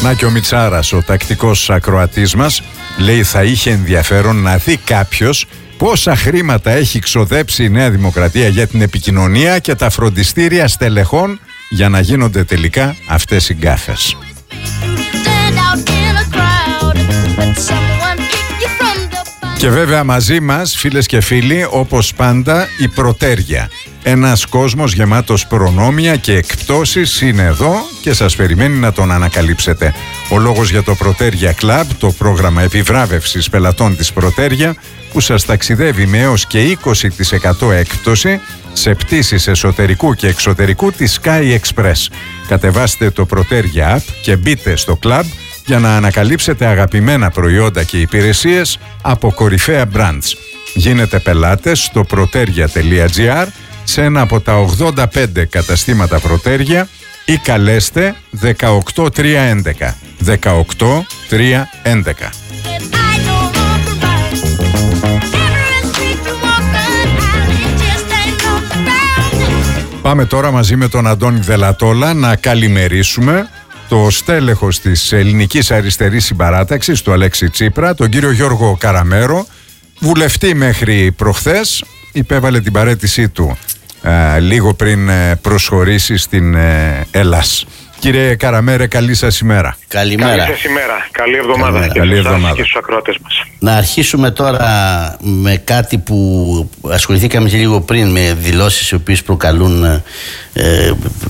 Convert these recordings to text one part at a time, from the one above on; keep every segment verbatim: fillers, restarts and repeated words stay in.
Να και ο Μιτσάρας, ο τακτικός ακροατής μας, λέει θα είχε ενδιαφέρον να δει κάποιος πόσα χρήματα έχει ξοδέψει η Νέα Δημοκρατία για την επικοινωνία και τα φροντιστήρια στελεχών για να γίνονται τελικά αυτές οι γκάφες. Και βέβαια μαζί μας, φίλες και φίλοι, όπως πάντα, η Πρωτέρια. Ένας κόσμος γεμάτος προνόμια και εκπτώσεις είναι εδώ και σας περιμένει να τον ανακαλύψετε. Ο λόγος για το Πρωτέρια Club, το πρόγραμμα επιβράβευσης πελατών της Πρωτέρια, που σας ταξιδεύει με έως και είκοσι τοις εκατό έκπτωση σε πτήσεις εσωτερικού και εξωτερικού της Sky Express. Κατεβάστε το Πρωτέρια App και μπείτε στο club για να ανακαλύψετε αγαπημένα προϊόντα και υπηρεσίες από κορυφαία brands. Γίνετε πελάτες στο proteria τελεία gr, σε ένα από τα ογδόντα πέντε καταστήματα Πρωτέρια ή καλέστε δεκαοκτώ τρία έντεκα. δεκαοκτώ τρία έντεκα. Πάμε τώρα μαζί με τον Αντώνη Δελατόλα να καλημερίσουμε το στέλεχος της Ελληνικής Αριστερής Συμπαράταξης, του Αλέξη Τσίπρα, τον κύριο Γιώργο Καραμέρο, βουλευτή μέχρι προχθές, υπέβαλε την παραίτησή του ε, λίγο πριν ε, προσχωρήσει στην ε, Ελλάς. Κύριε Καραμέρε, καλή σας ημέρα. Καλημέρα. Καλή σας ημέρα. Καλή εβδομάδα. Καλημέρα. Και καλή εβδομάδα. Και στους ακροατές μας. Να αρχίσουμε τώρα με κάτι που ασχοληθήκαμε και λίγο πριν, με δηλώσεις οι οποίες προκαλούν ε,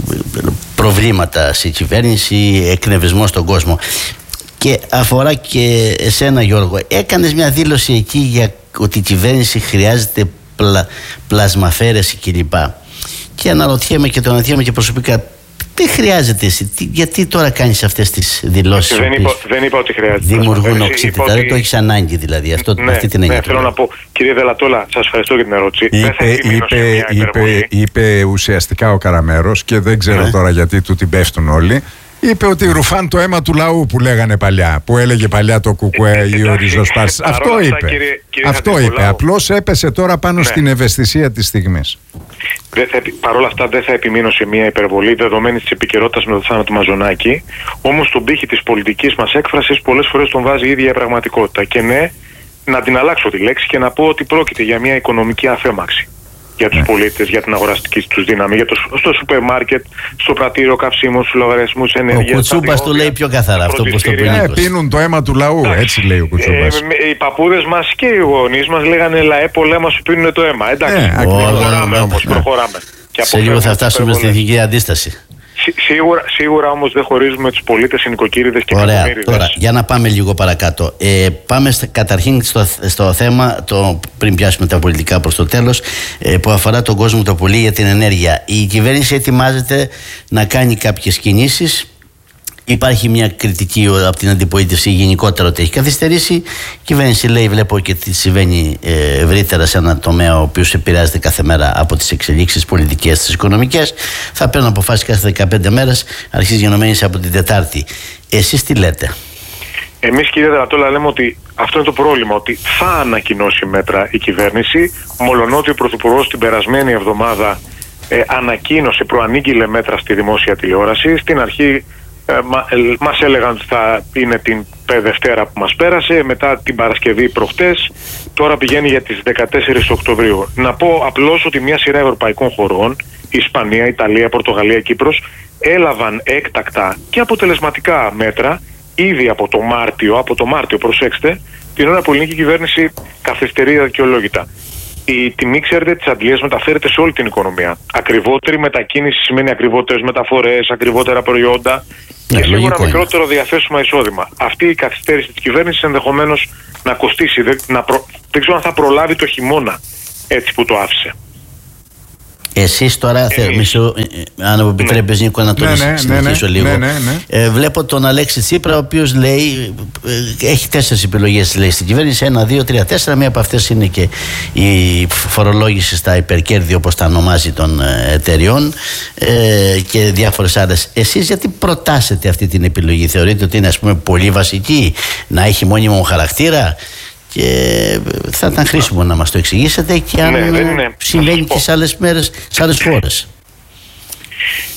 προβλήματα στη κυβέρνηση, εκνευρισμό στον κόσμο. Και αφορά και εσένα, Γιώργο. Έκανες μια δήλωση εκεί για ότι η κυβέρνηση χρειάζεται πλα, πλασμαφέρεση κλπ. Και αναρωτιέμαι και το αναρωτιέμαι και προσωπικά, τι χρειάζεται εσύ, τι, γιατί τώρα κάνεις αυτές τις δηλώσεις? Δεν είπα, δεν είπα ότι χρειάζεται. Δημιουργούν οξύτητα, δεν το έχεις ανάγκη δηλαδή. Αυτό, ναι, αυτή την έννοια. Ναι, θέλω να πω, κύριε Δελατόλα, σας ευχαριστώ για την ερώτηση. Είπε, είπε, είπε, είπε ουσιαστικά ο Καραμέρος, και δεν ξέρω ναι. τώρα γιατί του την πέφτουν όλοι. Είπε ότι ρουφάν το αίμα του λαού που λέγανε παλιά, που έλεγε παλιά το κουκουέ ή ο ριζοσπάσης. Αυτό είπε. Κύριε, κύριε Αυτό είπε. Απλώς έπεσε τώρα πάνω ναι. στην ευαισθησία της στιγμής. Παρ' όλα αυτά δεν θα επιμείνω σε μια υπερβολή δεδομένη της επικαιρότητας με το θάνατο Μαζονάκη. Όμως τον πύχη της πολιτικής μας έκφρασης πολλές φορές τον βάζει η ίδια η πραγματικότητα. Και ναι, να την αλλάξω τη λέξη και να πω ότι πρόκειται για μια οικονομική αφέμαξη για τους ναι. πολίτες, για την αγοραστική τους δύναμη, για το, στο σούπερ μάρκετ, στο πρατήριο καυσίμων, στους λογαριασμούς ενέργειας. Ο Κουτσούπας το λέει πιο καθαρά αυτό που το πει. Ε, πίνουν το αίμα του λαού, εντάξει, έτσι λέει ο Κουτσούπας. Ε, οι παππούδες μας και οι γονείς μας λέγανε λαέ πολέμα σου πίνουν το αίμα. Εντάξει, ε, προχωράμε όμως, προχωράμε. Σε λίγο θα φτάσουμε στην εθνική αντίσταση. Σίγουρα, σίγουρα όμως δεν χωρίζουμε τους πολίτες σε νοικοκύριδες και κακομοίριδες. Τώρα, για να πάμε λίγο παρακάτω. Ε, πάμε στα, καταρχήν στο, στο θέμα, το, πριν πιάσουμε τα πολιτικά προς το τέλος, ε, που αφορά τον κόσμο το πολύ για την ενέργεια. Η κυβέρνηση ετοιμάζεται να κάνει κάποιες κινήσεις. Υπάρχει μια κριτική από την αντιπολίτευση γενικότερα ότι έχει καθυστερήσει. Η κυβέρνηση λέει, βλέπω και τι συμβαίνει ε, ευρύτερα σε ένα τομέα ο οποίος επηρεάζεται κάθε μέρα από τις εξελίξεις πολιτικές, τις οικονομικές. Θα παίρνουν αποφάσεις κάθε δεκαπέντε μέρες, αρχίζει γενομένης από την Τετάρτη. Εσείς τι λέτε? Εμείς, κύριε Δελατόλα, λέμε ότι αυτό είναι το πρόβλημα, ότι θα ανακοινώσει μέτρα η κυβέρνηση, μολονότι ο Πρωθυπουργός την περασμένη εβδομάδα ε, ανακοίνωσε, προανήγγειλε μέτρα στη δημόσια τηλεόραση. Στην αρχή Ε, μα, ε, μας έλεγαν ότι θα είναι την Δευτέρα που μας πέρασε, μετά την Παρασκευή προχτές, τώρα πηγαίνει για τις δεκατέσσερις Οκτωβρίου. Να πω απλώς ότι μια σειρά ευρωπαϊκών χωρών, Ισπανία, Ιταλία, Πορτογαλία, Κύπρος, έλαβαν έκτακτα και αποτελεσματικά μέτρα ήδη από το Μάρτιο, από το Μάρτιο, προσέξτε, την ώρα που η ελληνική κυβέρνηση καθυστερεί αδικαιολόγητα. Η τιμή, ξέρετε, της αντλίας μεταφέρεται σε όλη την οικονομία. Ακριβότερη μετακίνηση σημαίνει ακριβότερες μεταφορές, ακριβότερα προϊόντα και ναι, σίγουρα μικρότερο διαθέσιμα εισόδημα. Αυτή η καθυστέρηση της κυβέρνησης ενδεχομένως να κοστίσει. Δεν, να προ... δεν ξέρω αν θα προλάβει το χειμώνα έτσι που το άφησε. Εσείς τώρα, μισό, αν μου επιτρέπεις, ναι. Νίκο, να το ναι, ναι, συνεχίσω ναι, ναι, λίγο. Ναι, ναι, ναι. Ε, βλέπω τον Αλέξη Τσίπρα, ο οποίος λέει, ε, έχει τέσσερις επιλογές λέει, στην κυβέρνηση, ένα, δύο, τρία, τέσσερα. Μία από αυτές είναι και η φορολόγηση στα υπερκέρδη, όπως τα ονομάζει, των εταιριών ε, και διάφορες άλλες. Εσείς γιατί προτάσετε αυτή την επιλογή? Θεωρείτε ότι είναι, ας πούμε, πολύ βασική, να έχει μόνιμο χαρακτήρα? Και θα ήταν χρήσιμο να μας το εξηγήσετε και αν ναι, συμβαίνει και σε άλλες μέρες, σε άλλες χώρες.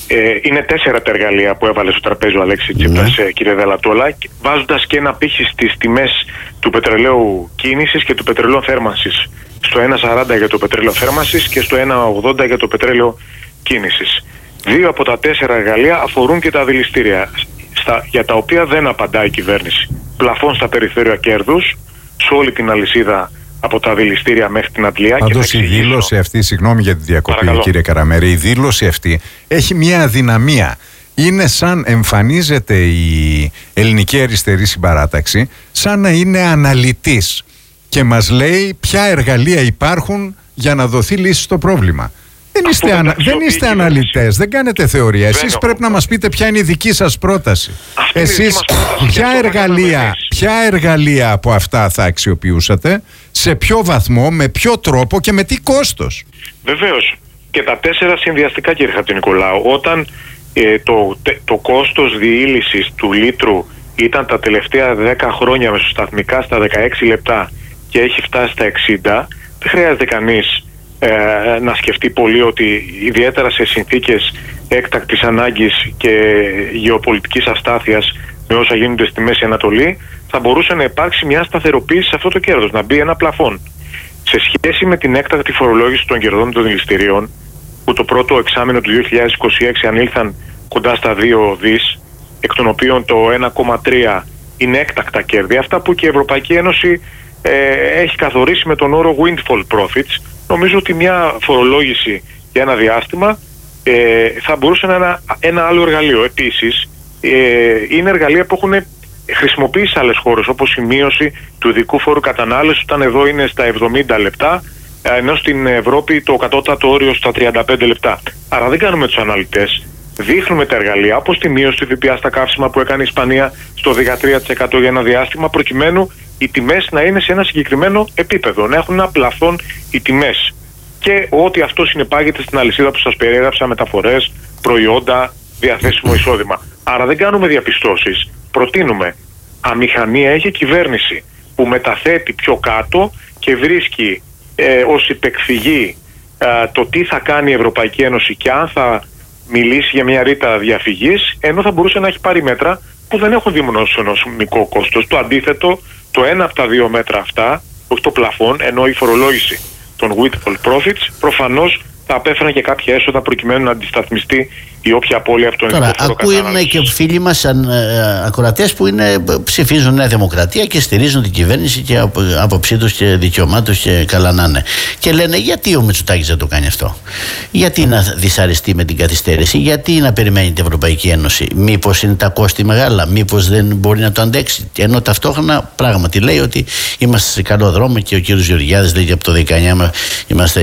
Ε, είναι τέσσερα τα εργαλεία που έβαλε στο τραπέζι ο Αλέξης Τσίπρας, mm. κύριε Δελατόλα, βάζοντας και ένα πύχη στις τιμές του πετρελαίου κίνησης και του πετρελαίου θέρμανσης. Στο ένα σαράντα για το πετρέλαιο θέρμανσης και στο ένα ογδόντα για το πετρέλαιο κίνησης. Δύο από τα τέσσερα εργαλεία αφορούν και τα δηληστήρια, στα, για τα οποία δεν απαντά η κυβέρνηση. Πλαφών στα περιθώρια κέρδους, σε όλη την αλυσίδα από τα δηληστήρια μέχρι την αντλία. Πάντως η δήλωση αυτή, συγγνώμη για τη διακοπή, παρακαλώ, κύριε Καραμέρη, η δήλωση αυτή έχει μια αδυναμία. Είναι σαν εμφανίζεται η ελληνική αριστερή συμπαράταξη σαν να είναι αναλυτής και μας λέει ποια εργαλεία υπάρχουν για να δοθεί λύση στο πρόβλημα. Δεν είστε, ανα... δεν είστε αναλυτές, δεν κάνετε θεωρία. Εσείς δεν πρέπει να μας πείτε ποια είναι η δική σας πρόταση. Αυτή Εσείς ποια εργαλεία, ποια εργαλεία από αυτά θα αξιοποιούσατε, σε ποιο βαθμό, με ποιο τρόπο και με τι κόστος. Βεβαίως. Και τα τέσσερα συνδυαστικά, κύριε Χατζηνικολάου. Όταν ε, το, το κόστος διήλυσης του λίτρου ήταν τα τελευταία δέκα χρόνια μεσοσταθμικά στα δεκαέξι λεπτά και έχει φτάσει στα εξήντα, δεν χρειάζεται κανείς ε, να σκεφτεί πολύ ότι ιδιαίτερα σε συνθήκες έκτακτης ανάγκης και γεωπολιτικής αστάθειας με όσα γίνονται στη Μέση Ανατολή θα μπορούσε να υπάρξει μια σταθεροποίηση σε αυτό το κέρδος, να μπει ένα πλαφόν. Σε σχέση με την έκτακτη φορολόγηση των κερδών των δηληστηρίων, που το πρώτο εξάμηνο του δύο χιλιάδες είκοσι έξι ανήλθαν κοντά στα δύο δις, εκ των οποίων το ένα κόμμα τρία είναι έκτακτα κέρδη, αυτά που και η Ευρωπαϊκή Ένωση ε, έχει καθορίσει με τον όρο windfall profits, νομίζω ότι μια φορολόγηση για ένα διάστημα ε, θα μπορούσε να είναι ένα, ένα άλλο εργαλείο. Επίσης, ε, είναι εργαλεία που έχουν χρησιμοποιήσει σε άλλες χώρες, όπως η μείωση του ειδικού φόρου κατανάλωσης, όταν εδώ είναι στα εβδομήντα λεπτά, ενώ στην Ευρώπη το κατώτατο όριο στα τριάντα πέντε λεπτά. Άρα δεν κάνουμε τους αναλυτές. Δείχνουμε τα εργαλεία, όπως τη μείωση του ΦΠΑ στα καύσιμα που έκανε η Ισπανία στο δεκατρία τοις εκατό για ένα διάστημα, προκειμένου οι τιμές να είναι σε ένα συγκεκριμένο επίπεδο, να έχουν ένα πλαφόν οι τιμές. Και ό,τι αυτό συνεπάγεται στην αλυσίδα που σας περιέγραψα, μεταφορές, προϊόντα, διαθέσιμο εισόδημα. Άρα δεν κάνουμε διαπιστώσεις. Προτείνουμε. Αμηχανία έχει κυβέρνηση που μεταθέτει πιο κάτω και βρίσκει ε, ως υπεκφυγή ε, το τι θα κάνει η Ευρωπαϊκή Ένωση και αν θα μιλήσει για μια ρήτρα διαφυγής, ενώ θα μπορούσε να έχει πάρει μέτρα που δεν έχουν δημοσιονομικό κόστος. Το αντίθετο, το ένα από τα δύο μέτρα αυτά, όχι το πλαφόν, ενώ η φορολόγηση των windfall profits, προφανώς θα απέφεραν και κάποια έσοδα προκειμένου να αντισταθμιστεί η όποια απώλεια από τον ειδικό φόρο κατανάλωσης. Τώρα, ακούνε και φίλοι μας ε, ακροατές που είναι, ψηφίζουν Νέα Δημοκρατία και στηρίζουν την κυβέρνηση και από, άποψή τους και δικαιωμά τους και καλά να είναι. Και λένε, γιατί ο Μητσοτάκης δεν το κάνει αυτό? Γιατί να δυσαρεστεί με την καθυστέρηση? Γιατί να περιμένει την Ευρωπαϊκή Ένωση? Μήπως είναι τα κόστη μεγάλα? Μήπως δεν μπορεί να το αντέξει? Ενώ ταυτόχρονα πράγματι λέει ότι είμαστε σε καλό δρόμο και ο κύριος Γεωργιάδης λέει ότι από το δεκαεννιά είμαστε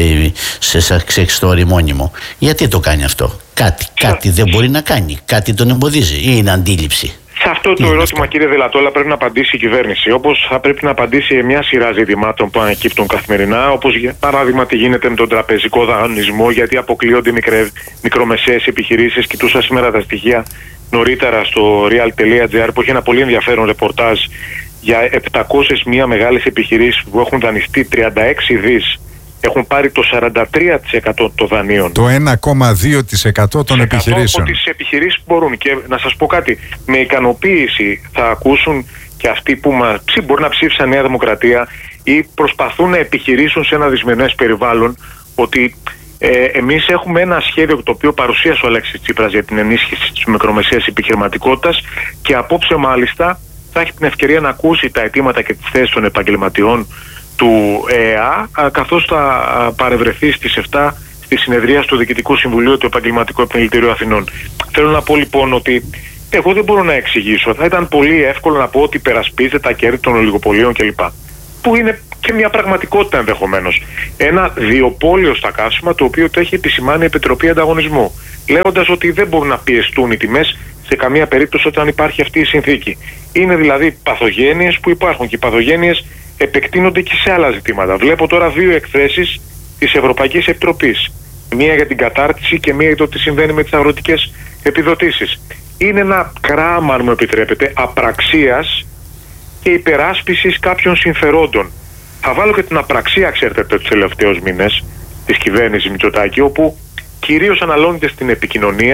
σε ξεχωριστό μόνιμο. Γιατί το κάνει αυτό? Κάτι, κάτι δεν μπορεί να κάνει, κάτι τον εμποδίζει ή είναι αντίληψη? Σε αυτό το ερώτημα, αυτό, κύριε Δελατόλα, πρέπει να απαντήσει η κυβέρνηση. Όπως θα πρέπει να απαντήσει μια σειρά ζητημάτων που ανακύπτουν καθημερινά, όπως για παράδειγμα τι γίνεται με τον τραπεζικό δανεισμό, γιατί αποκλείονται μικρε, μικρομεσαίες επιχειρήσεις. Κοιτούσα σήμερα τα στοιχεία νωρίτερα στο real τελεία τζι άρ που έχει ένα πολύ ενδιαφέρον ρεπορτάζ για επτακόσιες μία μεγάλες επιχειρήσεις που έχουν δανειστεί τριάντα έξι δις. Έχουν πάρει το σαράντα τρία τοις εκατό των δανείων. Το ένα κόμμα δύο τοις εκατό των επιχειρήσεων. Από τις επιχειρήσεις που μπορούν. Και να σας πω κάτι, με ικανοποίηση θα ακούσουν και αυτοί που μας, μπορεί να ψήφισαν Νέα Δημοκρατία ή προσπαθούν να επιχειρήσουν σε ένα δυσμενές περιβάλλον, ότι ε, εμείς έχουμε ένα σχέδιο το οποίο παρουσίασε ο Αλέξης Τσίπρας για την ενίσχυση της μικρομεσαίας επιχειρηματικότητας και απόψε μάλιστα θα έχει την ευκαιρία να ακούσει τα αιτήματα και τις θέσεις των επαγγελματιών του ΕΕΑ, καθώς θα παρευρεθεί στις επτά στη συνεδρία του Διοικητικού Συμβουλίου του Επαγγελματικού Επιμελητηρίου Αθηνών. Θέλω να πω λοιπόν ότι εγώ δεν μπορώ να εξηγήσω. Θα ήταν πολύ εύκολο να πω ότι υπερασπίζεται τα κέρδη των ολιγοπολίων κλπ. Που είναι και μια πραγματικότητα ενδεχομένως. Ένα διοπόλιο στα καύσιμα, το οποίο το έχει επισημάνει η Επιτροπή Ανταγωνισμού, λέγοντας ότι δεν μπορούν να πιεστούν οι τιμές σε καμία περίπτωση όταν υπάρχει αυτή η συνθήκη. Είναι δηλαδή παθογένειες που υπάρχουν και οι παθογένειες επεκτείνονται και σε άλλα ζητήματα. Βλέπω τώρα δύο εκθέσεις της Ευρωπαϊκής Επιτροπής. Μία για την κατάρτιση και μία για το τι συμβαίνει με τις αγροτικές επιδοτήσεις. Είναι ένα κράμα, αν μου επιτρέπετε, απραξίας και υπεράσπισης κάποιων συμφερόντων. Θα βάλω και την απραξία, ξέρετε, τους τελευταίους μήνες της κυβέρνησης Μητσοτάκη, όπου κυρίως αναλώνεται στην επικοινωνία,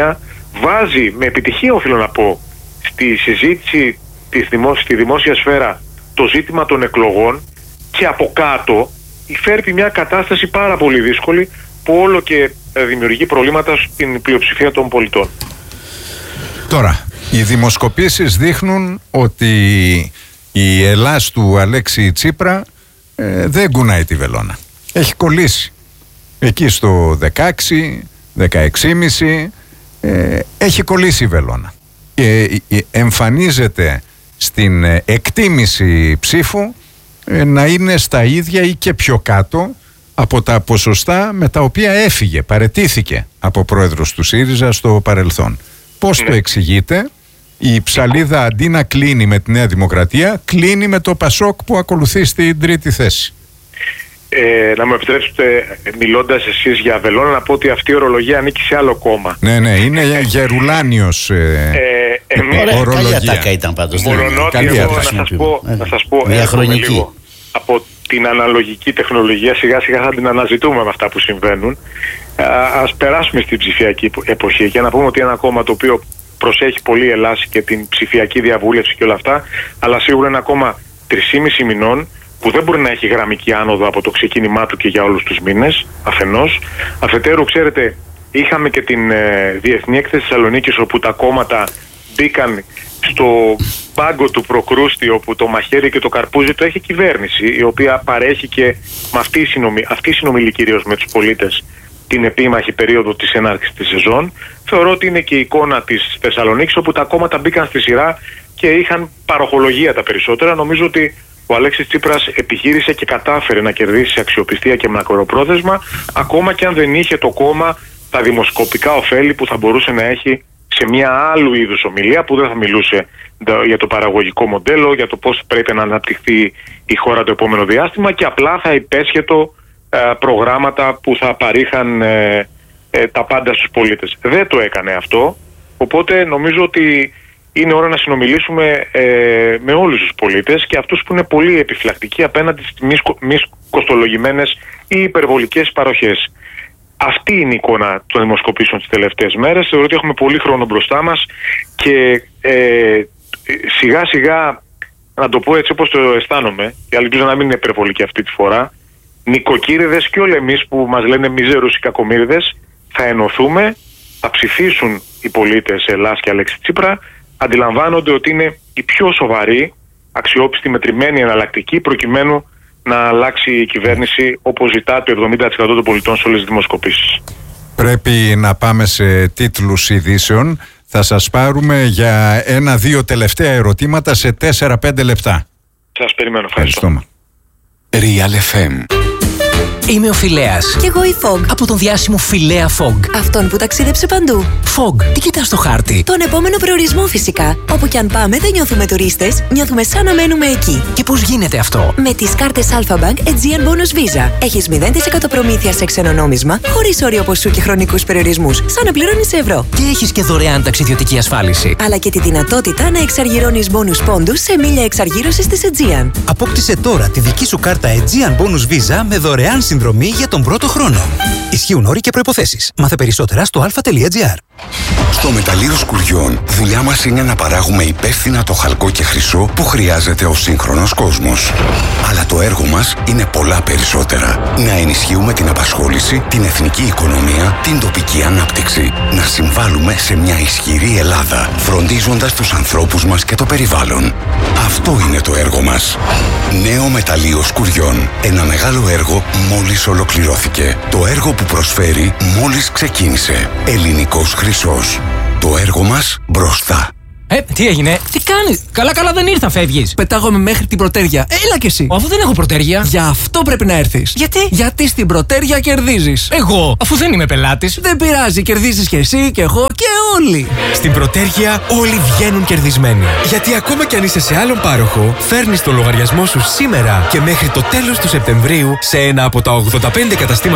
βάζει με επιτυχία, οφείλω να πω, στη συζήτηση της δημόσια, στη δημόσια σφαίρα το ζήτημα των εκλογών και από κάτω υφέρπει μια κατάσταση πάρα πολύ δύσκολη που όλο και δημιουργεί προβλήματα στην πλειοψηφία των πολιτών. Τώρα, οι δημοσκοπήσεις δείχνουν ότι η Ελλάς του Αλέξη Τσίπρα ε, δεν κουνάει τη βελόνα. Έχει κολλήσει. Εκεί στο δεκαέξι, δεκαέξι κόμμα πέντε ε, έχει κολλήσει η βελόνα. Και ε, εμφανίζεται στην ε, εκτίμηση ψήφου ε, να είναι στα ίδια ή και πιο κάτω από τα ποσοστά με τα οποία έφυγε, παραιτήθηκε από πρόεδρος του ΣΥΡΙΖΑ στο παρελθόν. Πώς ναι. το εξηγείτε? Η ψαλίδα αντί να κλείνει με τη Νέα Δημοκρατία, κλείνει με το ΠΑΣΟΚ που ακολουθεί στην τρίτη θέση. Ε, να μου επιτρέψετε, μιλώντας εσείς για βελόνα, να πω ότι αυτή η ορολογία ανήκει σε άλλο κόμμα. Ναι, ναι, είναι γερουλάνιος ε, ε, ε, ορολογία. Καλή ατάκα ήταν πάντως. Μολονότι εγώ να σας πω, να σας πω λίγο από την αναλογική τεχνολογία, σιγά σιγά θα την αναζητούμε με αυτά που συμβαίνουν. Α, ας περάσουμε στην ψηφιακή εποχή και να πούμε ότι ένα κόμμα το οποίο προσέχει πολύ η Ελλάς και την ψηφιακή διαβούλευση και όλα αυτά, αλλά σίγουρα ένα κόμμα τρισήμισι μηνών που δεν μπορεί να έχει γραμμική άνοδο από το ξεκίνημά του και για όλους τους μήνες, αφενός. Αφετέρου, ξέρετε, είχαμε και την ε, Διεθνή Έκθεση Θεσσαλονίκης, όπου τα κόμματα μπήκαν στο πάγκο του Προκρούστη, όπου το μαχαίρι και το καρπούζι το έχει η κυβέρνηση, η οποία παρέχει και με αυτή η συνομιλία, αυτή η συνομιλή κυρίως με τους πολίτες, την επίμαχη περίοδο της έναρξης της σεζόν. Θεωρώ ότι είναι και η εικόνα της Θεσσαλονίκης, όπου τα κόμματα μπήκαν στη σειρά και είχαν παροχολογία τα περισσότερα. Νομίζω ότι ο Αλέξης Τσίπρας επιχείρησε και κατάφερε να κερδίσει αξιοπιστία και μακροπρόθεσμα, ακόμα και αν δεν είχε το κόμμα τα δημοσκοπικά ωφέλη που θα μπορούσε να έχει σε μια άλλου είδους ομιλία, που δεν θα μιλούσε για το παραγωγικό μοντέλο, για το πώς πρέπει να αναπτυχθεί η χώρα το επόμενο διάστημα, και απλά θα υπέσχετο ε, προγράμματα που θα παρήχαν ε, ε, τα πάντα στους πολίτες. Δεν το έκανε αυτό, οπότε νομίζω ότι είναι ώρα να συνομιλήσουμε ε, με όλους τους πολίτες, και αυτούς που είναι πολύ επιφυλακτικοί απέναντι στις μη κοστολογημένες ή υπερβολικές παροχές. Αυτή είναι η εικόνα των δημοσκοπήσεων τις τελευταίες μέρες. Θεωρώ ότι έχουμε πολύ χρόνο μπροστά μας και ε, σιγά σιγά, να το πω έτσι όπως το αισθάνομαι, και ελπίζω να μην είναι υπερβολική αυτή τη φορά, νοικοκύριδες και όλοι εμείς που μας λένε μιζέρους ή κακομύριδες, θα ενωθούμε, θα ψηφίσουν οι πολίτες Ελλάς και Αλέξη Τσίπρα. Αντιλαμβάνονται ότι είναι η πιο σοβαρή, αξιόπιστη, μετρημένη εναλλακτική προκειμένου να αλλάξει η κυβέρνηση, όπως ζητά το εβδομήντα τοις εκατό των πολιτών σε όλες τις δημοσκοπήσεις. Πρέπει να πάμε σε τίτλους ειδήσεων. Θα σας πάρουμε για ένα-δύο τελευταία ερωτήματα σε τέσσερα πέντε λεπτά. Σας περιμένω. Ευχαριστώ. Ευχαριστούμε. Real εφ εμ. Είμαι ο Φιλέας. Κι εγώ η Fog. Από τον διάσημο Φιλέα Fog. Αυτόν που ταξίδεψε παντού. Fog, τι κοιτάς στο χάρτη? Τον επόμενο προορισμό φυσικά. Όπου κι αν πάμε δεν νιώθουμε τουρίστες, νιώθουμε σαν να μένουμε εκεί. Και πώς γίνεται αυτό? Με τις κάρτες Alpha Bank Aegean Bonus Visa. Έχεις μηδέν τοις εκατό προμήθεια σε ξένο νόμισμα, χωρίς όριο ποσού και χρονικούς περιορισμούς, σαν να πληρώνεις σε ευρώ. Και έχεις και δωρεάν ταξιδιωτική ασφάλιση. Αλλά και τη δυνατότητα να εξαργυρώνεις bonus πόντους σε μίλια εξαργύρωσης της Aegean. Απόκτησε τώρα τη δική σου κάρτα Aegean Bonus Visa με δωρεάν συνδρομή για τον πρώτο χρόνο. Ισχύουν όροι και προϋποθέσεις. Μάθε περισσότερα στο αλφα τελεία τζι άρ. Στο μεταλλείο Σκουριών, δουλειά μας είναι να παράγουμε υπεύθυνα το χαλκό και χρυσό που χρειάζεται ο σύγχρονος κόσμος. Αλλά το έργο μας είναι πολλά περισσότερα. Να ενισχύουμε την απασχόληση, την εθνική οικονομία, την τοπική ανάπτυξη. Να συμβάλλουμε σε μια ισχυρή Ελλάδα, φροντίζοντας τους ανθρώπους μας και το περιβάλλον. Αυτό είναι το έργο μας. Νέο μεταλλείο Σκουριών. Ένα μεγάλο έργο μόλις ολοκληρώθηκε. Το έργο που προσφέρει μόλις ξεκίνησε. Ελληνικός χρυσός. Το έργο μας μπροστά. Ε, τι έγινε, τι κάνεις? Καλά, καλά δεν ήρθα, φεύγεις. Πετάγομαι μέχρι την Πρωτέρια. Έλα κι εσύ. Αφού δεν έχω Πρωτέρια. Γι' αυτό πρέπει να έρθεις. Γιατί? Γιατί στην Πρωτέρια κερδίζεις. Εγώ, αφού δεν είμαι πελάτης. Δεν πειράζει, κερδίζεις κι εσύ και εγώ και όλοι. Στην Πρωτέρια όλοι βγαίνουν κερδισμένοι. Γιατί ακόμα κι αν είσαι σε άλλον πάροχο, φέρνεις το λογαριασμό σου σήμερα και μέχρι το τέλος του Σεπτεμβρίου σε ένα από τα ογδόντα πέντε καταστήματα